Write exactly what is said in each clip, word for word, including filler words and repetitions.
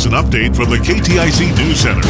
an update from the K T I C News Center.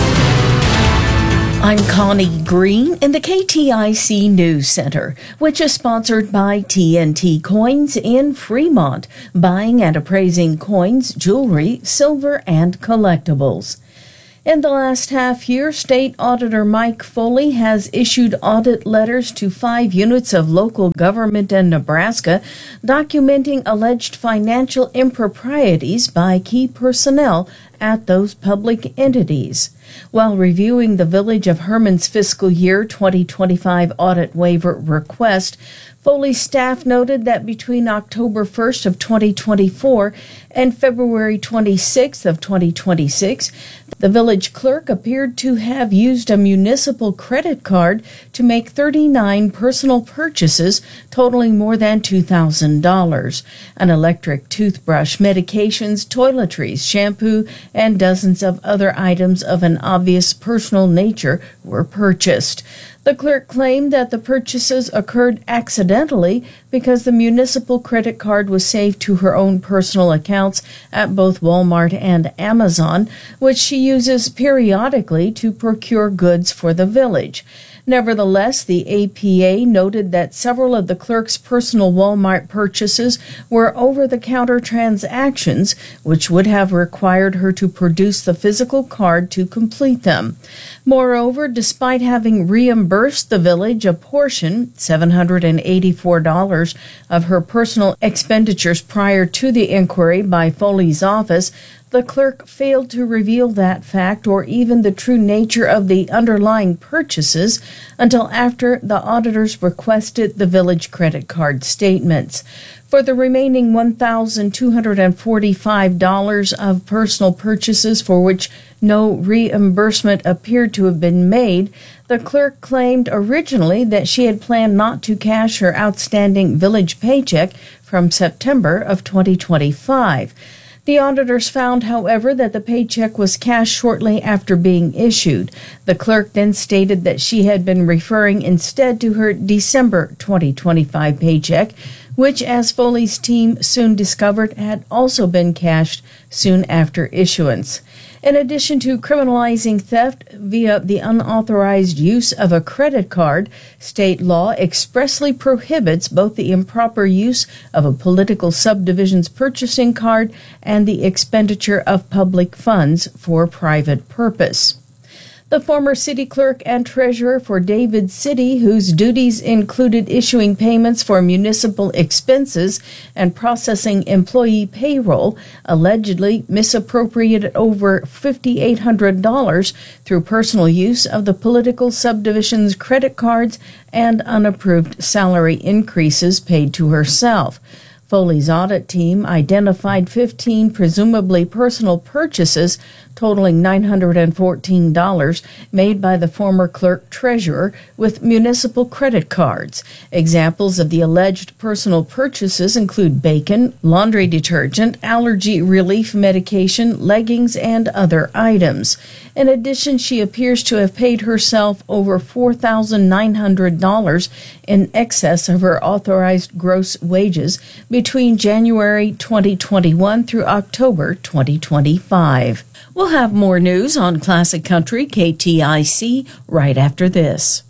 I'm Connie Green in the K T I C News Center, which is sponsored by T N T Coins in Fremont, buying and appraising coins, jewelry, silver, and collectibles. In the last half year, State Auditor Mike Foley has issued audit letters to five units of local government in Nebraska, documenting alleged financial improprieties by key personnel at those public entities. While reviewing the Village of Herman's fiscal year twenty twenty-five audit waiver request, Foley's staff noted that between October first of twenty twenty-four and February twenty-sixth of twenty twenty-six, the village clerk appeared to have used a municipal credit card to make thirty-nine personal purchases totaling more than two thousand dollars. An electric toothbrush, medications, toiletries, shampoo, and dozens of other items of an obvious personal nature were purchased. The clerk claimed that the purchases occurred accidentally because the municipal credit card was saved to her own personal accounts at both Walmart and Amazon, which she uses periodically to procure goods for the village. Nevertheless, the A P A noted that several of the clerk's personal Walmart purchases were over-the-counter transactions, which would have required her to produce the physical card to complete them. Moreover, despite having reimbursed the village a portion, seven hundred eighty-four dollars, of her personal expenditures prior to the inquiry by Foley's office, the clerk failed to reveal that fact or even the true nature of the underlying purchases until after the auditors requested the village credit card statements. For the remaining one thousand two hundred forty-five dollars of personal purchases for which no reimbursement appeared to have been made, the clerk claimed originally that she had planned not to cash her outstanding village paycheck from September of twenty twenty-five. The auditors found, however, that the paycheck was cashed shortly after being issued. The clerk then stated that she had been referring instead to her December twenty twenty-five paycheck, which, as Foley's team soon discovered, had also been cashed soon after issuance. In addition to criminalizing theft via the unauthorized use of a credit card, state law expressly prohibits both the improper use of a political subdivision's purchasing card and the expenditure of public funds for private purpose. The former city clerk and treasurer for David City, whose duties included issuing payments for municipal expenses and processing employee payroll, allegedly misappropriated over five thousand eight hundred dollars through personal use of the political subdivision's credit cards and unapproved salary increases paid to herself. Foley's audit team identified fifteen presumably personal purchases totaling nine hundred fourteen dollars made by the former clerk treasurer with municipal credit cards. Examples of the alleged personal purchases include bacon, laundry detergent, allergy relief medication, leggings, and other items. In addition, she appears to have paid herself over four thousand nine hundred dollars in excess of her authorized gross wages between January twenty twenty-one through October twenty twenty-five. We'll have more news on Classic Country K T I C right after this.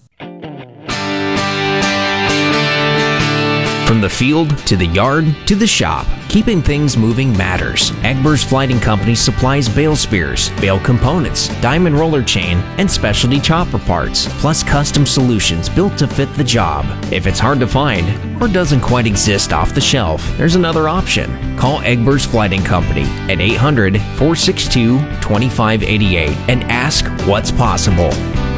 From the field to the yard to the shop, keeping things moving matters. Egbers Flighting Company supplies bale spears, bale components, diamond roller chain, and specialty chopper parts, plus custom solutions built to fit the job. If it's hard to find or doesn't quite exist off the shelf, there's another option. Call Egbers Flighting Company at eight hundred, four six two, two five eight eight and ask what's possible.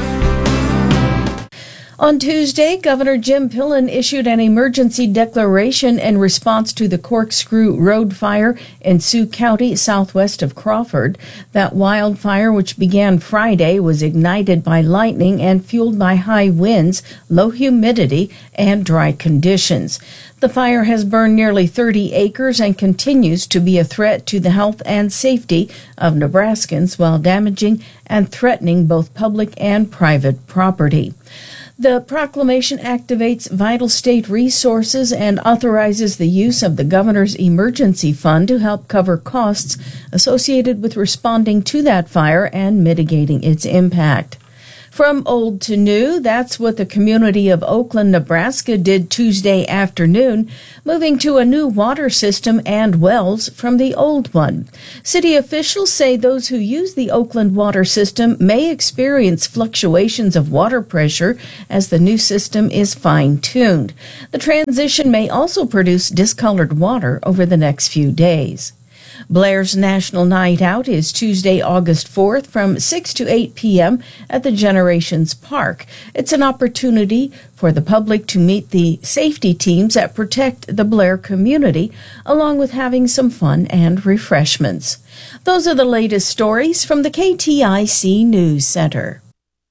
On Tuesday, Governor Jim Pillen issued an emergency declaration in response to the Corkscrew Road fire in Sioux County, southwest of Crawford. That wildfire, which began Friday, was ignited by lightning and fueled by high winds, low humidity, and dry conditions. The fire has burned nearly thirty acres and continues to be a threat to the health and safety of Nebraskans while damaging and threatening both public and private property. The proclamation activates vital state resources and authorizes the use of the governor's emergency fund to help cover costs associated with responding to that fire and mitigating its impact. From old to new, that's what the community of Oakland, Nebraska did Tuesday afternoon, moving to a new water system and wells from the old one. City officials say those who use the Oakland water system may experience fluctuations of water pressure as the new system is fine-tuned. The transition may also produce discolored water over the next few days. Blair's National Night Out is Tuesday, August fourth from six to eight p.m. at the Generations Park. It's an opportunity for the public to meet the safety teams that protect the Blair community, along with having some fun and refreshments. Those are the latest stories from the K T I C News Center.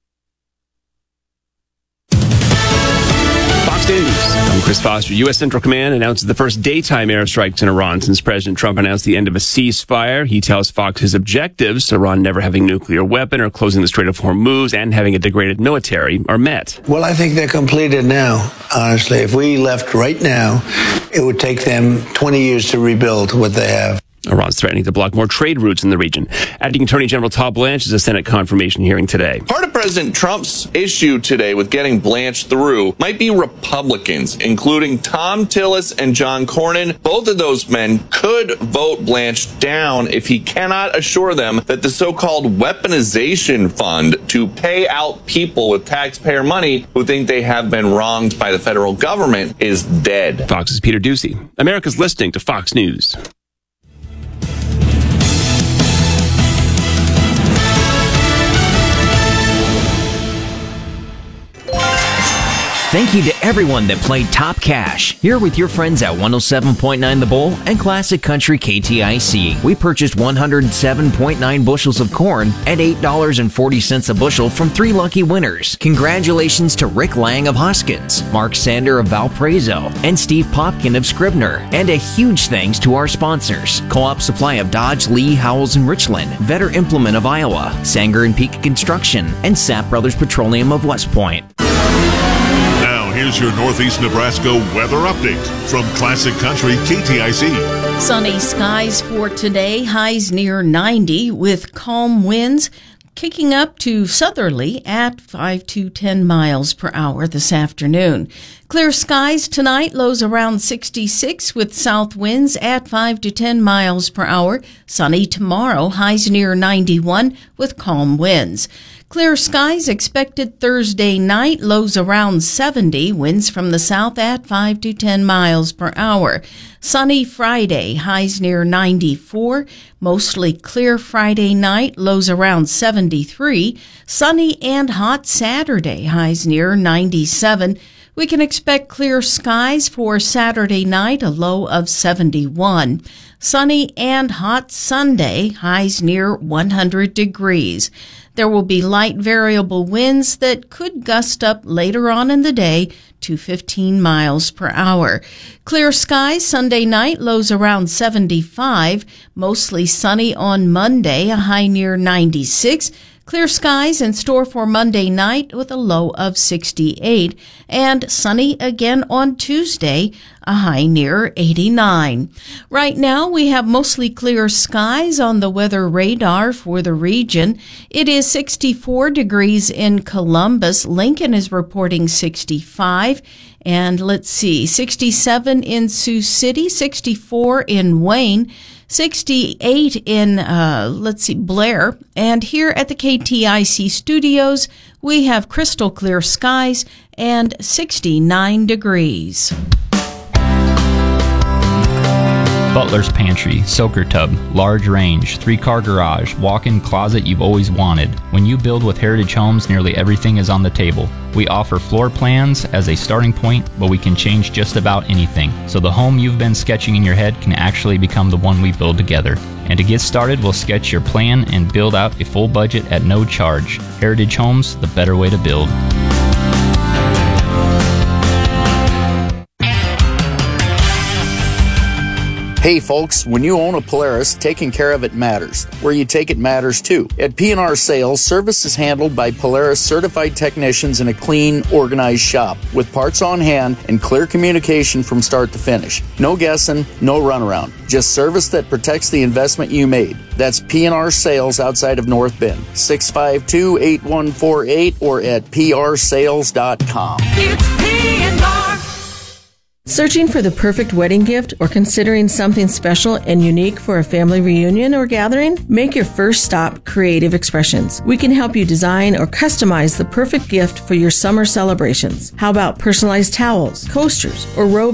News. I'm Chris Foster. U S. Central Command announces the first daytime airstrikes in Iran since President Trump announced the end of a ceasefire. He tells Fox his objectives, Iran never having a nuclear weapon or closing the Strait of Hormuz and having a degraded military, are met. Well, I think they're completed now, honestly. If we left right now, it would take them twenty years to rebuild what they have. Iran's threatening to block more trade routes in the region. Acting Attorney General Todd Blanche is a Senate confirmation hearing today. Part of President Trump's issue today with getting Blanche through might be Republicans, including Tom Tillis and John Cornyn. Both of those men could vote Blanche down if he cannot assure them that the so-called weaponization fund to pay out people with taxpayer money who think they have been wronged by the federal government is dead. Fox's Peter Ducey. America's listening to Fox News. Thank you to everyone that played Top Cash. Here with your friends at one oh seven point nine The Bull and Classic Country K T I C. We purchased one hundred seven point nine bushels of corn at eight dollars and forty cents a bushel from three lucky winners. Congratulations to Rick Lang of Hoskins, Mark Sander of Valparaiso, and Steve Popkin of Scribner. And a huge thanks to our sponsors: Co-op Supply of Dodge, Lee, Howells, and Richland, Vetter Implement of Iowa, Sanger and Peak Construction, and Sapp Brothers Petroleum of West Point. Here's your Northeast Nebraska weather update from Classic Country K T I C. Sunny skies for today, highs near ninety with calm winds kicking up to southerly at five to ten miles per hour this afternoon. Clear skies tonight, lows around sixty-six with south winds at five to ten miles per hour. Sunny tomorrow, highs near ninety-one with calm winds. Clear skies expected Thursday night, lows around seventy, winds from the south at five to ten miles per hour. Sunny Friday, highs near ninety-four, mostly clear Friday night, lows around seventy-three. Sunny and hot Saturday, highs near ninety-seven. We can expect clear skies for Saturday night, a low of seventy-one. Sunny and hot Sunday, highs near one hundred degrees. There will be light variable winds that could gust up later on in the day to fifteen miles per hour. Clear skies Sunday night, lows around seventy-five. Mostly sunny on Monday, a high near ninety-six. Clear skies in store for Monday night with a low of sixty-eight. And sunny again on Tuesday, a high near eighty-nine. Right now, we have mostly clear skies on the weather radar for the region. It is sixty-four degrees in Columbus. Lincoln is reporting sixty-five. And let's see, sixty-seven in Sioux City, sixty-four in Wayne, sixty-eight in, uh, let's see, Blair. And here at the K T I C studios, we have crystal clear skies and sixty-nine degrees. Butler's Pantry, soaker tub, large range, three-car garage, walk-in closet you've always wanted. When you build with Heritage Homes, nearly everything is on the table. We offer floor plans as a starting point, but we can change just about anything. So the home you've been sketching in your head can actually become the one we build together. And to get started, we'll sketch your plan and build out a full budget at no charge. Heritage Homes, the better way to build. Hey folks, when you own a Polaris, taking care of it matters. Where you take it matters too. At P and R Sales, service is handled by Polaris certified technicians in a clean, organized shop with parts on hand and clear communication from start to finish. No guessing, no runaround. Just service that protects the investment you made. That's P and R Sales outside of North Bend. six five two, eight one four eight or at p r sales dot com. It's P and R. Searching for the perfect wedding gift or considering something special and unique for a family reunion or gathering? Make your first stop Creative Expressions. We can help you design or customize the perfect gift for your summer celebrations. How about personalized towels, coasters, or robes